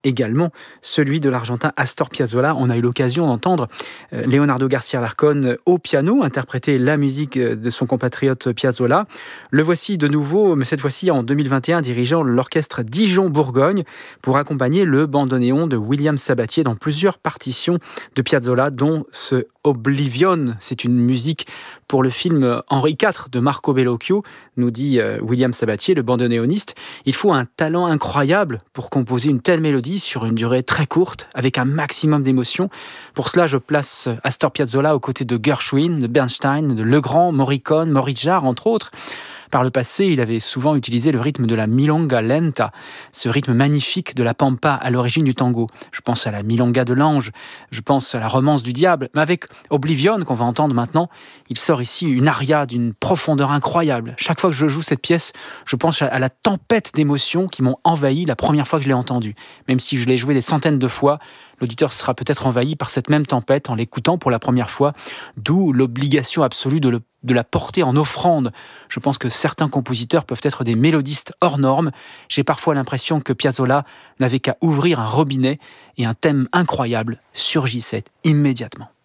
également celui de l'Argentin Astor Piazzolla. On a eu l'occasion d'entendre Leonardo García Alarcón au piano interpréter la musique de son compatriote Piazzolla. Le voici de nouveau, mais cette fois-ci en 2021, dirigeant l'orchestre Dijon-Bourgogne pour accompagner le bandoneon de William Sabatier dans plusieurs partitions de Piazzolla, dont ce Oblivion. C'est une musique pour le film Henri IV de Marco Bellocchio, nous dit William Sabatier, le bandoneoniste. Il faut un talent incroyable pour composer une telle mélodie sur une durée très courte, avec un maximum d'émotion. Pour cela, je place Astor Piazzolla aux côtés de Gershwin, de Bernstein, de Legrand, Morricone, Maurice Jarre, entre autres. Par le passé, il avait souvent utilisé le rythme de la milonga lenta, ce rythme magnifique de la pampa à l'origine du tango. Je pense à la milonga de l'ange, je pense à la romance du diable. Mais avec Oblivion, qu'on va entendre maintenant, il sort ici une aria d'une profondeur incroyable. Chaque fois que je joue cette pièce, je pense à la tempête d'émotions qui m'ont envahi la première fois que je l'ai entendue. Même si je l'ai joué des centaines de fois, l'auditeur sera peut-être envahi par cette même tempête en l'écoutant pour la première fois, d'où l'obligation absolue de la porter en offrande. Je pense que certains compositeurs peuvent être des mélodistes hors normes. J'ai parfois l'impression que Piazzolla n'avait qu'à ouvrir un robinet et un thème incroyable surgissait immédiatement.